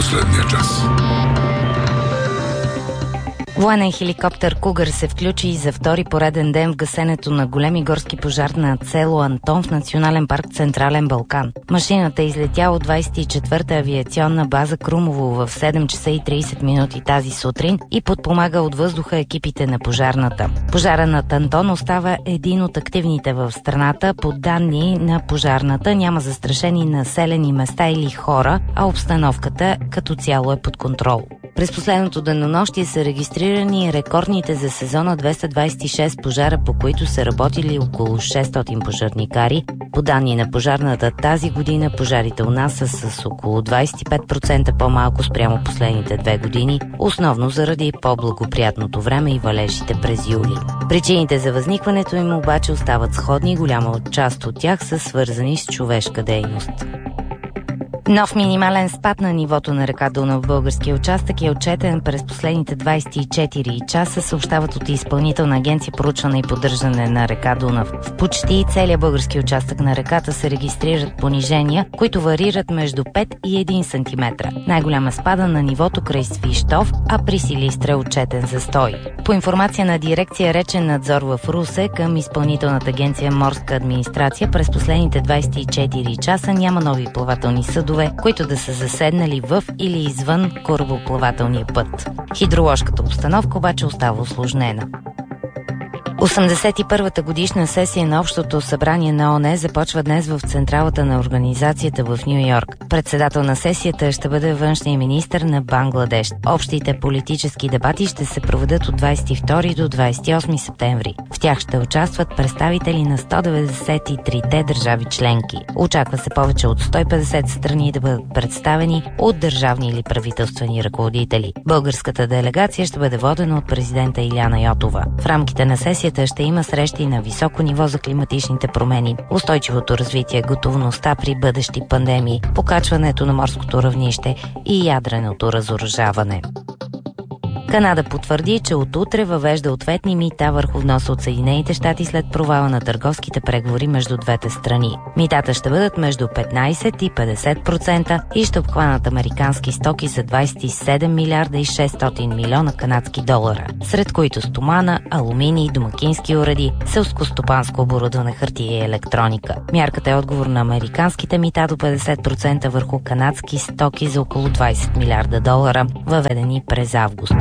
последния час. Военен хеликоптер Кугър се включи за втори пореден ден в гасенето на големи горски пожар на село Антон в Национален парк Централен Балкан. Машината излетя от 24-та авиационна база Крумово в 7 часа и 30 минути тази сутрин и подпомага от въздуха екипите на пожарната. Пожара над Антон остава един от активните в страната. По данни на пожарната няма застрашени населени места или хора, а обстановката като цяло е под контрол. През последното денонощие са регистрирани рекордните за сезона 226 пожара, по които са работили около 600 пожарникари. По данни на пожарната тази година пожарите у нас са с около 25% по-малко спрямо последните 2 години, основно заради по-благоприятното време и валежите през юли. Причините за възникването им обаче остават сходни, голяма част от тях са свързани с човешка дейност. Нов минимален спад на нивото на река Дунав в българския участък е отчетен през последните 24 часа, съобщават от Изпълнителна агенция проучване и поддържане на река Дунав. В почти целия български участък на реката се регистрират понижения, които варират между 5 и 1 см. Най-голяма спада на нивото край Свищов, а при Силистра е отчетен застой. По информация на дирекция Речен надзор в Русе към Изпълнителната агенция Морска администрация, през последните 24 часа няма нови плавателни съдове, които да са заседнали в или извън корабоплавателния път. Хидроложката обстановка обаче остава усложнена. 81-та годишна сесия на Общото събрание на ООН започва днес в централата на организацията в Ню Йорк. Председател на сесията ще бъде външният министър на Бангладеш. Общите политически дебати ще се проведат от 22 до 28 септември. В тях ще участват представители на 193-те държави членки. Очаква се повече от 150 страни да бъдат представени от държавни или правителствени ръководители. Българската делегация ще бъде водена от президента Иляна Йотова. В рамките на сесията ще има срещи на високо ниво за климатичните промени, устойчивото развитие, готовността при бъдещи пандемии, покачването на морското равнище и ядреното разоръжаване. Канада потвърди, че от утре въвежда ответни мита върху вноса от Съединените щати след провала на търговските преговори между двете страни. Митата ще бъдат между 15 и 50% и ще обхванат американски стоки за 27 милиарда и 600 милиона канадски долара, сред които стомана, алуминий, домакински уреди, селскостопанско оборудване, хартия и електроника. Мярката е отговор на американските мита до 50% върху канадски стоки за около 20 милиарда долара, въведени през август.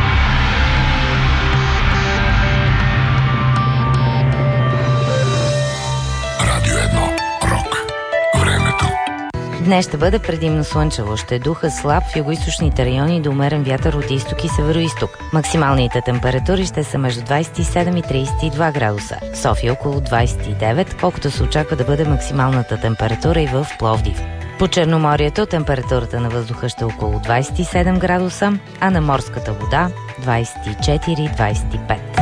Днес ще бъде предимно слънчево. Ще духа слаб в югоизточните райони до умерен вятър от изток и североизток. Максималните температури ще са между 27 и 32 градуса. В София около 29, колкото се очаква да бъде максималната температура и в Пловдив. По Черноморието температурата на въздуха ще е около 27 градуса, а на морската вода 24-25.